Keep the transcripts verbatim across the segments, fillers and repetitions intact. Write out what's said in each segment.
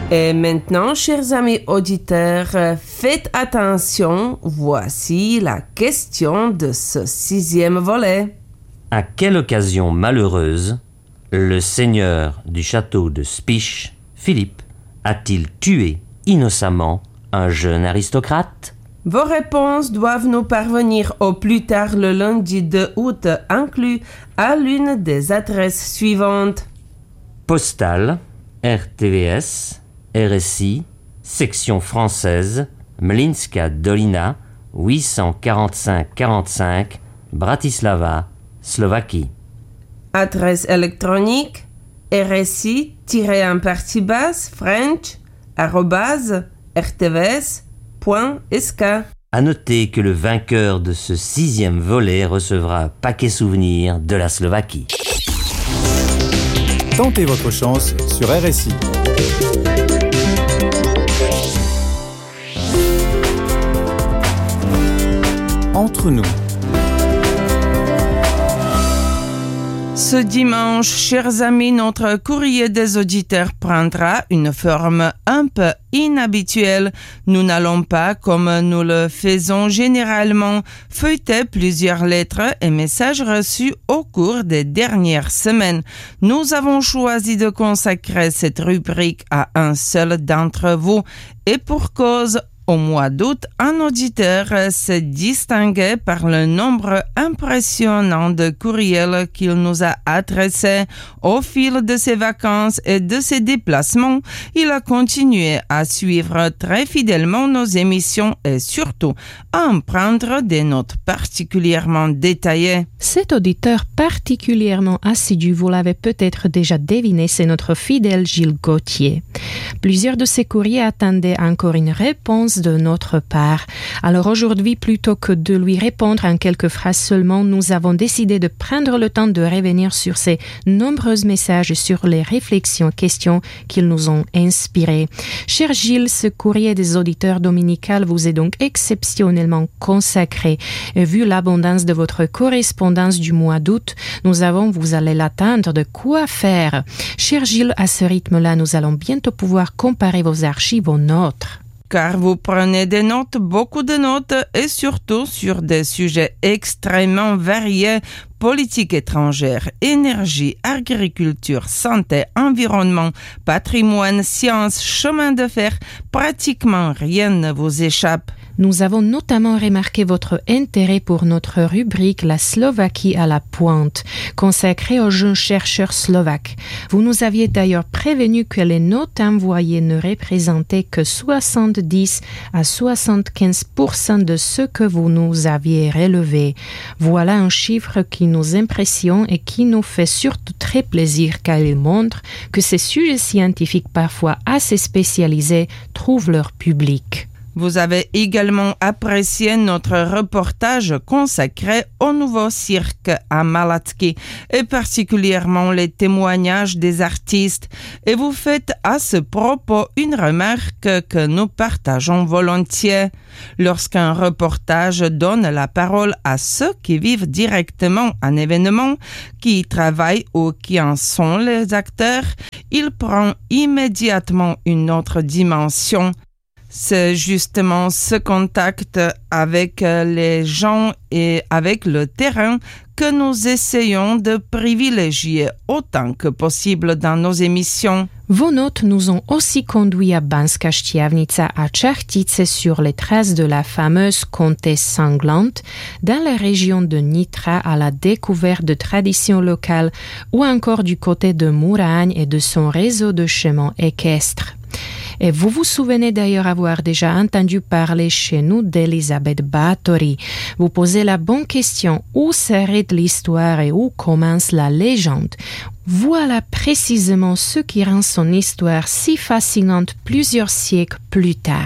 Et maintenant, chers amis auditeurs, faites attention, voici la question de ce sixième volet. À quelle occasion malheureuse le seigneur du château de Spisch, Philippe, a-t-il tué innocemment un jeune aristocrate? Vos réponses doivent nous parvenir au plus tard le lundi deux août, inclus à l'une des adresses suivantes. Postale, R T V S, R S I, section française, Mlinska Dolina, huit cent quarante-cinq quarante-cinq, Bratislava, Slovaquie. Adresse électronique rsi-en partie basse french arobase rtvs.sk. À noter que le vainqueur de ce sixième volet recevra un paquet souvenir de la Slovaquie. Tentez votre chance sur R S I. Entre nous. Ce dimanche, chers amis, notre courrier des auditeurs prendra une forme un peu inhabituelle. Nous n'allons pas, comme nous le faisons généralement, feuilleter plusieurs lettres et messages reçus au cours des dernières semaines. Nous avons choisi de consacrer cette rubrique à un seul d'entre vous, et pour cause. Au mois d'août, un auditeur s'est distingué par le nombre impressionnant de courriels qu'il nous a adressés au fil de ses vacances et de ses déplacements. Il a continué à suivre très fidèlement nos émissions et surtout à en prendre des notes particulièrement détaillées. Cet auditeur particulièrement assidu, vous l'avez peut-être déjà deviné, c'est notre fidèle Gilles Gauthier. Plusieurs de ces courriers attendaient encore une réponse de notre part. Alors aujourd'hui, plutôt que de lui répondre en quelques phrases seulement, nous avons décidé de prendre le temps de revenir sur ces nombreux messages et sur les réflexions, questions qu'ils nous ont inspirées. Cher Gilles, ce courrier des auditeurs dominical vous est donc exceptionnellement consacré. Et vu l'abondance de votre correspondance du mois d'août, nous avons, vous allez l'attendre, de quoi faire. Cher Gilles, à ce rythme-là, nous allons bientôt pouvoir comparer vos archives aux nôtres. Car vous prenez des notes, beaucoup de notes, et surtout sur des sujets extrêmement variés, politique étrangère, énergie, agriculture, santé, environnement, patrimoine, sciences, chemin de fer, pratiquement rien ne vous échappe. Nous avons notamment remarqué votre intérêt pour notre rubrique « La Slovaquie à la pointe », consacrée aux jeunes chercheurs slovaques. Vous nous aviez d'ailleurs prévenu que les notes envoyées ne représentaient que soixante-dix à soixante-quinze pour cent de ce que vous nous aviez relevé. Voilà un chiffre qui nous impressionne et qui nous fait surtout très plaisir car il montre que ces sujets scientifiques parfois assez spécialisés trouvent leur public. Vous avez également apprécié notre reportage consacré au nouveau cirque à Malacky et particulièrement les témoignages des artistes. Et vous faites à ce propos une remarque que nous partageons volontiers. Lorsqu'un reportage donne la parole à ceux qui vivent directement un événement, qui y travaillent ou qui en sont les acteurs, il prend immédiatement une autre dimension. C'est justement ce contact avec les gens et avec le terrain que nous essayons de privilégier autant que possible dans nos émissions. Vos notes nous ont aussi conduit à Banská Štiavnica à Čachtice sur les traces de la fameuse comtesse sanglante, dans la région de Nitra à la découverte de traditions locales ou encore du côté de Mouragne et de son réseau de chemins équestres. Et vous vous souvenez d'ailleurs avoir déjà entendu parler chez nous d'Elisabeth Báthory. Vous posez la bonne question, où s'arrête l'histoire et où commence la légende? Voilà précisément ce qui rend son histoire si fascinante plusieurs siècles plus tard.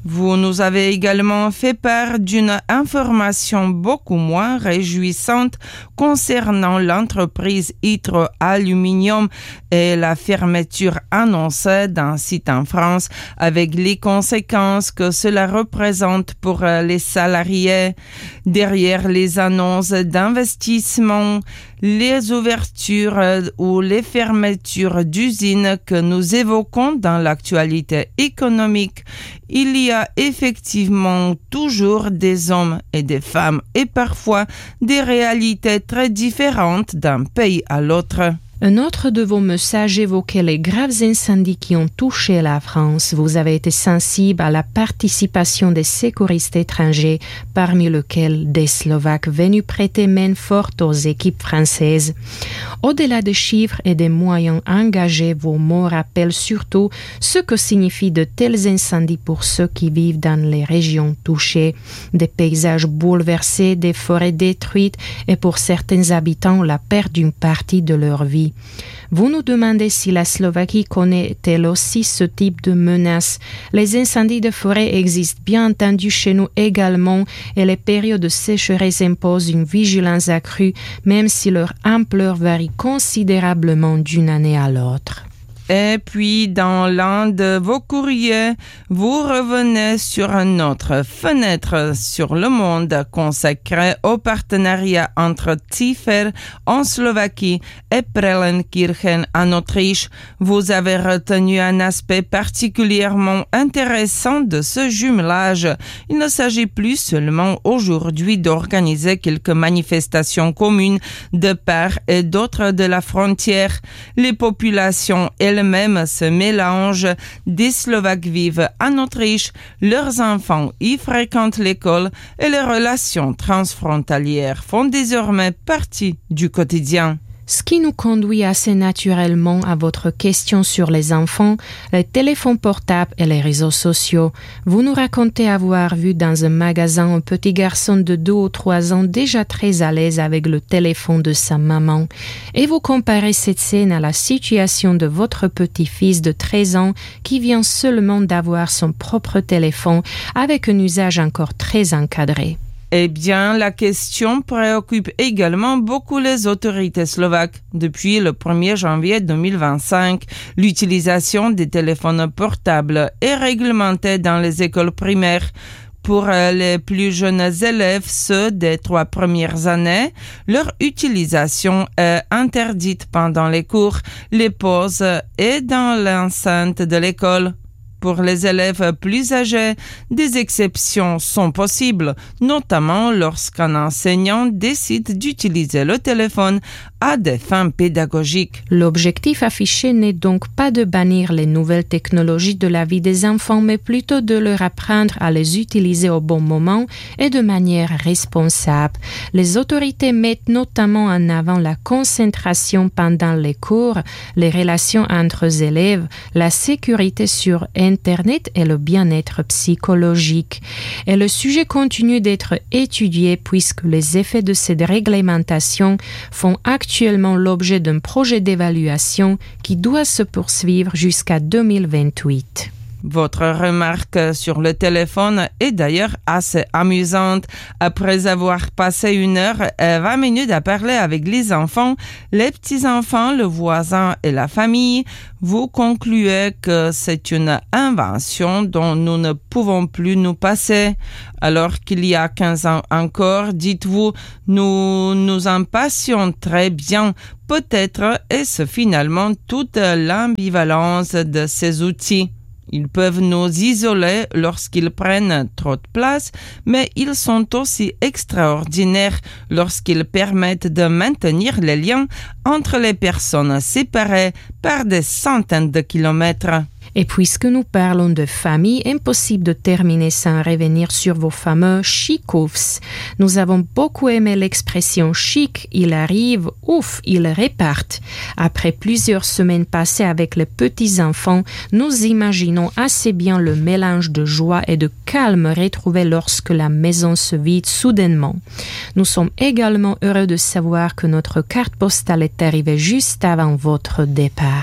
Vous nous avez également fait part d'une information beaucoup moins réjouissante concernant l'entreprise Hydro-Aluminium et la fermeture annoncée d'un site en France avec les conséquences que cela représente pour les salariés. Derrière les annonces d'investissement, les ouvertures ou les fermetures d'usines que nous évoquons dans l'actualité économique, il y a effectivement toujours des hommes et des femmes et parfois des réalités très différentes d'un pays à l'autre. Un autre de vos messages évoquait les graves incendies qui ont touché la France. Vous avez été sensible à la participation des secouristes étrangers, parmi lesquels des Slovaques venus prêter main forte aux équipes françaises. Au-delà des chiffres et des moyens engagés, vos mots rappellent surtout ce que signifient de tels incendies pour ceux qui vivent dans les régions touchées. Des paysages bouleversés, des forêts détruites et pour certains habitants la perte d'une partie de leur vie. Vous nous demandez si la Slovaquie connaît elle aussi ce type de menace. Les incendies de forêt existent bien entendu chez nous également et les périodes de sécheresse imposent une vigilance accrue, même si leur ampleur varie considérablement d'une année à l'autre. Et puis, dans l'un de vos courriers, vous revenez sur notre fenêtre sur le monde consacrée au partenariat entre Ziffer en Slovaquie et Prellenkirchen en Autriche. Vous avez retenu un aspect particulièrement intéressant de ce jumelage. Il ne s'agit plus seulement aujourd'hui d'organiser quelques manifestations communes de part et d'autre de la frontière. Les populations elles même se mélange. Des Slovaques vivent en Autriche, leurs enfants y fréquentent l'école et les relations transfrontalières font désormais partie du quotidien. Ce qui nous conduit assez naturellement à votre question sur les enfants, les téléphones portables et les réseaux sociaux. Vous nous racontez avoir vu dans un magasin un petit garçon de deux ou trois ans déjà très à l'aise avec le téléphone de sa maman. Et vous comparez cette scène à la situation de votre petit-fils de treize ans qui vient seulement d'avoir son propre téléphone avec un usage encore très encadré. Eh bien, la question préoccupe également beaucoup les autorités slovaques. Depuis le premier janvier deux mille vingt-cinq, l'utilisation des téléphones portables est réglementée dans les écoles primaires. Pour les plus jeunes élèves, ceux des trois premières années, leur utilisation est interdite pendant les cours, les pauses et dans l'enceinte de l'école. Pour les élèves plus âgés, des exceptions sont possibles, notamment lorsqu'un enseignant décide d'utiliser le téléphone à des fins pédagogiques. L'objectif affiché n'est donc pas de bannir les nouvelles technologies de la vie des enfants, mais plutôt de leur apprendre à les utiliser au bon moment et de manière responsable. Les autorités mettent notamment en avant la concentration pendant les cours, les relations entre les élèves, la sécurité sur Internet et le bien-être psychologique. Et le sujet continue d'être étudié puisque les effets de cette réglementation font actuellement l'objet d'un projet d'évaluation qui doit se poursuivre jusqu'à deux mille vingt-huit. Votre remarque sur le téléphone est d'ailleurs assez amusante. Après avoir passé une heure et vingt minutes à parler avec les enfants, les petits-enfants, le voisin et la famille, vous concluez que c'est une invention dont nous ne pouvons plus nous passer. Alors qu'il y a quinze ans encore, dites-vous, nous nous en passions très bien. Peut-être est-ce finalement toute l'ambivalence de ces outils. Ils peuvent nous isoler lorsqu'ils prennent trop de place, mais ils sont aussi extraordinaires lorsqu'ils permettent de maintenir les liens entre les personnes séparées par des centaines de kilomètres. Et puisque nous parlons de famille, impossible de terminer sans revenir sur vos fameux chic-oufs. Nous avons beaucoup aimé l'expression chic, il arrive, ouf, il repart. Après plusieurs semaines passées avec les petits-enfants, nous imaginons assez bien le mélange de joie et de calme retrouvé lorsque la maison se vide soudainement. Nous sommes également heureux de savoir que notre carte postale est arrivée juste avant votre départ.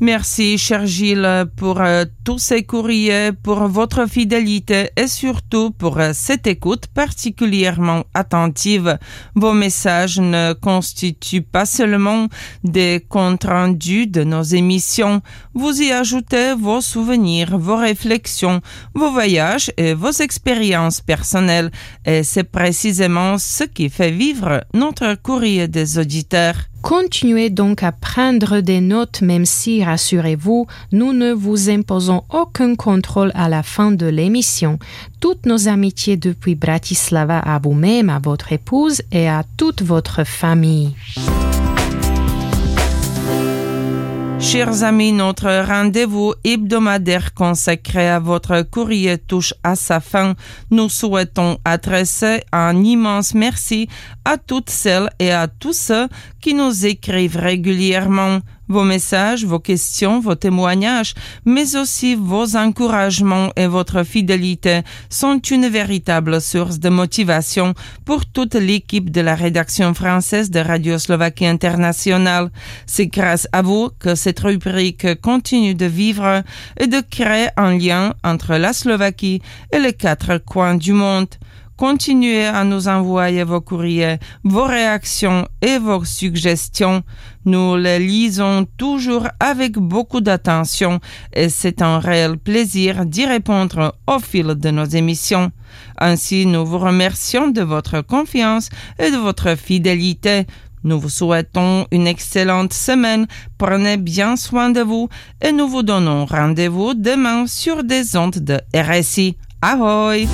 Merci, cher Gilles, pour euh, tous ces courriers, pour votre fidélité et surtout pour euh, cette écoute particulièrement attentive. Vos messages ne constituent pas seulement des comptes rendus de nos émissions. Vous y ajoutez vos souvenirs, vos réflexions, vos voyages et vos expériences personnelles. Et c'est précisément ce qui fait vivre notre courrier des auditeurs. Continuez donc à prendre des notes, même si, rassurez-vous, nous ne vous imposons aucun contrôle à la fin de l'émission. Toutes nos amitiés depuis Bratislava à vous-même, à votre épouse et à toute votre famille. Chers amis, notre rendez-vous hebdomadaire consacré à votre courrier touche à sa fin. Nous souhaitons adresser un immense merci à toutes celles et à tous ceux qui nous écrivent régulièrement. Vos messages, vos questions, vos témoignages, mais aussi vos encouragements et votre fidélité sont une véritable source de motivation pour toute l'équipe de la rédaction française de Radio Slovaquie Internationale. C'est grâce à vous que cette rubrique continue de vivre et de créer un lien entre la Slovaquie et les quatre coins du monde. Continuez à nous envoyer vos courriers, vos réactions et vos suggestions. Nous les lisons toujours avec beaucoup d'attention et c'est un réel plaisir d'y répondre au fil de nos émissions. Ainsi, nous vous remercions de votre confiance et de votre fidélité. Nous vous souhaitons une excellente semaine, prenez bien soin de vous et nous vous donnons rendez-vous demain sur des ondes de R S I. Ahoy!